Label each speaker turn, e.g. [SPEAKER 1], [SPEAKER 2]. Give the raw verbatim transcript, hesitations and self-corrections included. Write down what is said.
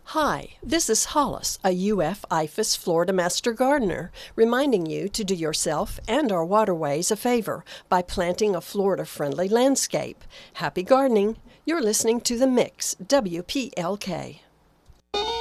[SPEAKER 1] Hi, this is Hollis, a U F I F A S Florida Master Gardener, reminding you to do yourself and our waterways a favor by planting a Florida-friendly landscape. Happy gardening! You're listening to The Mix, W P L K.